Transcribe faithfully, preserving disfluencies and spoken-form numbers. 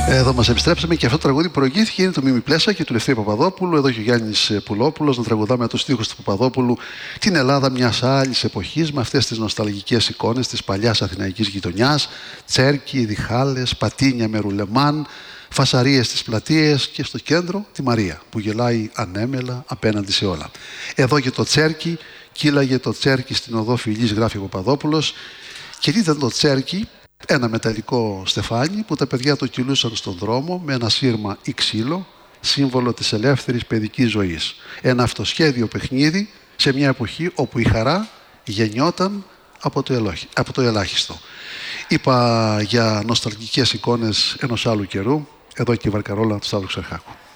Εδώ μας επιστρέψαμε και αυτό το τραγούδι προηγήθηκε, είναι το Μίμη Πλέσα και του Λευτέρη Παπαδόπουλου. Εδώ και ο Γιάννης Πουλόπουλος να τραγουδάμε τους στίχους του Παπαδόπουλου την Ελλάδα μιας άλλης εποχής, με αυτές τις νοσταλγικές εικόνες της παλιάς αθηναϊκής γειτονιάς. Τσέρκι, διχάλες, πατίνια με ρουλεμάν, φασαρίες στις πλατείες και στο κέντρο τη Μαρία που γελάει ανέμελα απέναντι σε όλα. Εδώ και το τσέρκι, κύλαγε το τσέρκι στην οδό Φιλής, γράφει ο Παπαδόπουλος. Και τι ήταν το τσέρκι? Ένα μεταλλικό στεφάνι που τα παιδιά το κυλούσαν στον δρόμο με ένα σύρμα ή ξύλο, σύμβολο της ελεύθερης παιδικής ζωής. Ένα αυτοσχέδιο παιχνίδι σε μια εποχή όπου η χαρά γεννιόταν από το, ελόχι, από το ελάχιστο. Είπα για νοσταλγικές εικόνες ενός άλλου καιρού, εδώ και η βαρκαρόλα του Σταύρου Ξαρχάκου.